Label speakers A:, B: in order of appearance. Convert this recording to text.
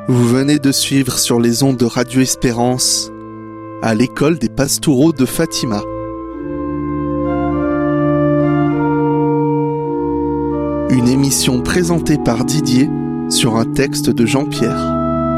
A: Vous venez de suivre sur les ondes de Radio Espérance à l'école des Pastoureaux de Fatima. Une émission présentée par Didier sur un texte de Jean-Pierre.